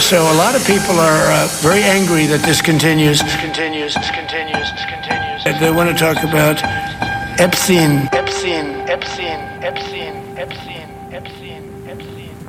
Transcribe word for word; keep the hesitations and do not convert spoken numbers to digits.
so a lot of people are uh, very angry that this continues, continues, continues, continues. They want to talk about Epstein, Epstein, Epstein, Epstein, Epstein, Epstein, Epstein.